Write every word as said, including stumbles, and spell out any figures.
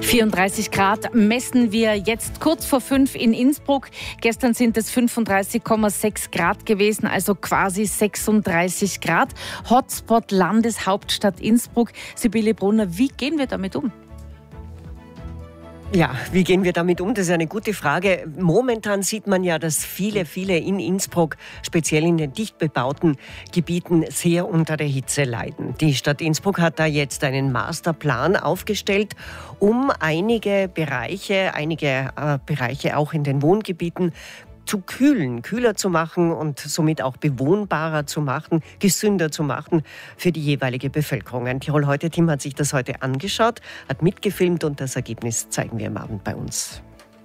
vierunddreißig Grad messen wir jetzt kurz vor fünf in Innsbruck. Gestern sind es fünfunddreißig Komma sechs Grad gewesen, also quasi sechsunddreißig Grad. Hotspot Landeshauptstadt Innsbruck. Sibylle Brunner, wie gehen wir damit um? Ja, wie gehen wir damit um? Das ist eine gute Frage. Momentan sieht man ja, dass viele, viele in Innsbruck, speziell in den dicht bebauten Gebieten, sehr unter der Hitze leiden. Die Stadt Innsbruck hat da jetzt einen Masterplan aufgestellt, um einige Bereiche, einige äh, Bereiche auch in den Wohngebieten zu kühlen, kühler zu machen und somit auch bewohnbarer zu machen, gesünder zu machen für die jeweilige Bevölkerung. Ein Tirol Heute-Team hat sich das heute angeschaut, hat mitgefilmt und das Ergebnis zeigen wir am Abend bei uns.